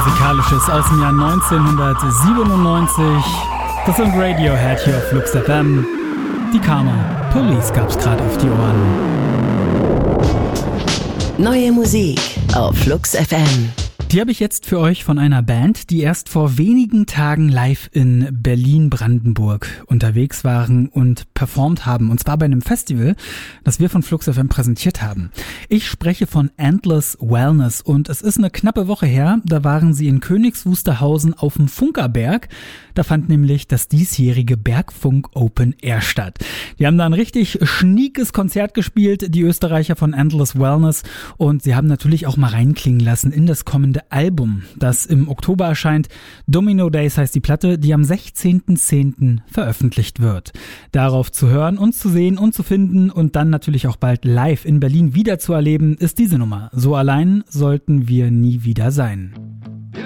Musikalisches aus dem Jahr 1997. Das sind Radiohead hier auf Flux FM. Die Karma Police gab's gerade auf die Ohren. Neue Musik auf Flux FM. Die habe ich jetzt für euch von einer Band, die erst vor wenigen Tagen live in Berlin-Brandenburg unterwegs waren und performt haben. Und zwar bei einem Festival, das wir von Flux FM präsentiert haben. Ich spreche von Endless Wellness und es ist eine knappe Woche her. Da waren sie in Königs Wusterhausen auf dem Funkerberg. Da fand nämlich das diesjährige Bergfunk Open Air statt. Die haben da ein richtig schniekes Konzert gespielt, die Österreicher von Endless Wellness. Und sie haben natürlich auch mal reinklingen lassen in das kommende Album, das im Oktober erscheint. Domino Days heißt die Platte, die am 16.10. veröffentlicht wird. Darauf zu hören und zu sehen und zu finden und dann natürlich auch bald live in Berlin wieder zu erleben, ist diese Nummer. So allein sollten wir nie wieder sein.